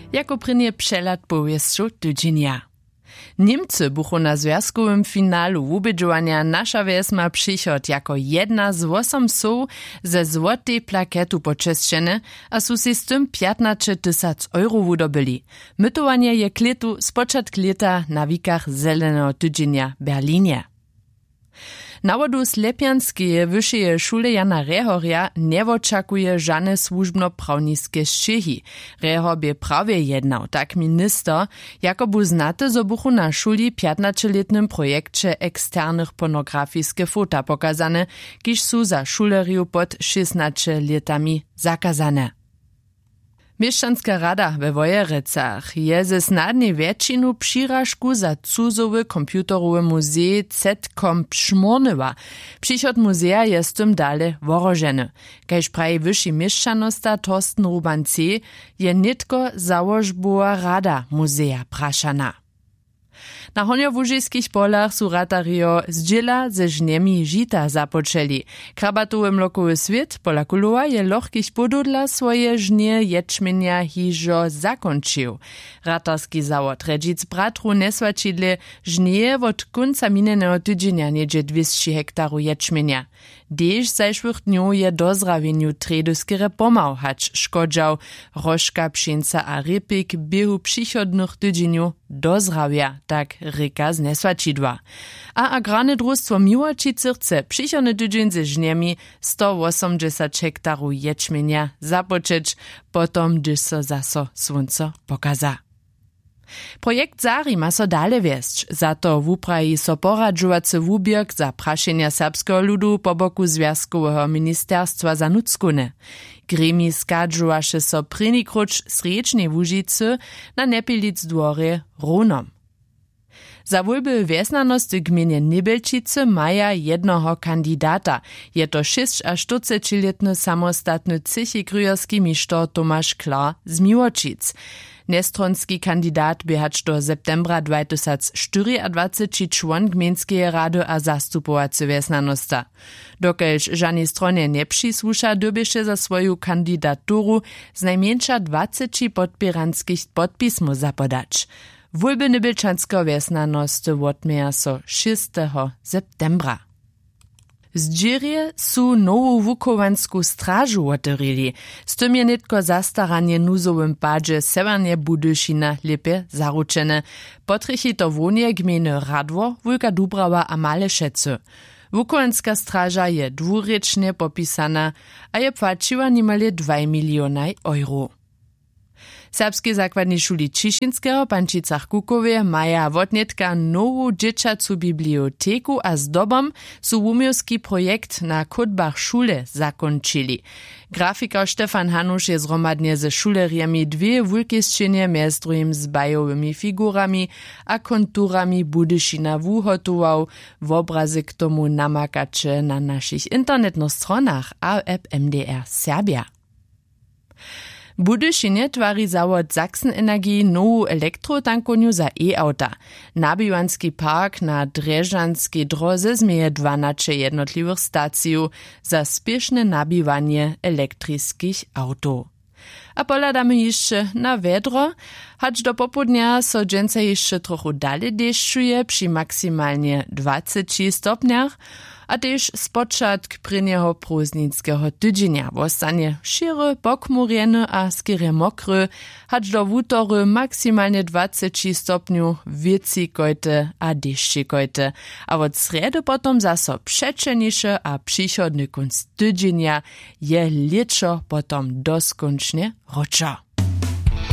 jako prynie przelat powiestu tydzienia. Niemcy buchu na związkowym finalu wubědžovania Nasza wieś ma přichod jako jedna z 8 sow ze złotej plaketu počesćene a su si z tym 15 000 euro wudobili. Mytowanie je kletu z počatk leta na wikach Zeleného tydzienia Berlinie. Nawodu Slepjanskeje wyższej szule Jana Rehorja nie oczekuje żadne służbno-prawniskie šehi. Rehor bie prawie jednał, tak minister, jako bu znate zo buchu na szuli 15-letnym projekcie eksternych pornografiskie fota pokazane, kiż su za szuleriu pod 16 letami zakazane. Mieszczanska rada we Wojerecach je ze snadnej většinu přiražku za cuzowy komputerowy muzej ZCOM Šmornywa. Přichod muzeja je z tym dale worożeny. Kajż praji wyższy mieszczanosta Torsten Ruban C. je nitko załožbowa rada muzeja prašana. Na honjowužijskich polach su ratario z dźěla ze žnjemi žita započeli. Krabatowym lokowy svět pola kulowa je lochkich podudla swoje žnje ječmenja hižo zakončił. Ratarski zawod Redžic bratru nesvačidle žnje od konca mineného tydzienia niedzie 200 hektaru ječmenja. Dež zajšłych dniu je dozrawieniu tredyskere pomał hać škodžał, rožka, pšenca a rypik běhu přichodnych tydzieniu dozrawia, tak reka z nesvačidła. A agrarne družstvo Miłočice chce přichodny tydzień ze žnjemi 180 hektaru ječmenja započeć, potom gdyż so zaso słonco pokaza. Projekt Zari ma so dale wiesć, za to wupraji so poradžovacy wuběrk za prašenja serbskeho ludu po boku Związkowego Ministerstwa za nutskune. Gremi skadžovaše so prinikruč srečnej Łužicy na Nepilic dworje Ronom. Za wólby wjesnanosti gminie Nibelčice maja jednoho kandidata. Je to 46-letny samostatny psychikryjerski mištor Tomasz Klar z Miłočic. Nestronski kandidat by hač do septembra 2024 čłon gminskeje rady a zastupovacy wjesnanosta. Dokelž žani stronie nie přisłuša, dobieše za swoją kandidaturu z najmniejsza 20 podpieranskich podpismów zapodać. Wólby Nibelčanskiego wjesnanosti odmieja so 6. septembra. Z dźěrje su nowu wukowansku strażu otyrili. Z tym je nitko zastaranie nuzowym padzie Severne Budyšina lepe zaručene. Potrichy to wonie gminy Radwo, Wulka Dubrawa a Malešecy. Wukowanska straża je dwurečne popisana, a je płaciła niemale 2 miliony euro. Serbskiej zakładnej szuli Ciszynskiego Pančicach Kukowie maja wotnetka nowu dzieciacu biblioteku a zdobom su wumiowski projekt na kodbach szule zakończyli. Grafiker Stefan Hanusz je zromadnie ze szuleriami dwie wulkieschenie mjez drugim z bajowymi figurami a konturami Budyšina wuhotował. W obrazy k tomu namakacze na naszych internetnych stronach AF MDR Serbia. Budyšinie tvari zawod Sachsen-Energie nowu elektrotankonju za e-auta. Nabiwanski park na Drežanskiej drodze zmieje 12 jednotliwych staciju za spieszne nabiwanie elektrickich autow. A poladamy jeszcze na wedro, hacz do popodnia so dżęce jeszcze trochu dalej deszczuje przy maksymalnie 20 stopniach, a też spočatk prynjeho prózdnickeho tydzienia wostanie šire, pokmurjene a skierje mokry, hacz do wutory maksymalnie 20 stopniu, wiecikojte a deszczikojte. A od sredy potom zaso przeczeniše a przychodny kunst tydzienia je leczo potom doskoncznie ročo.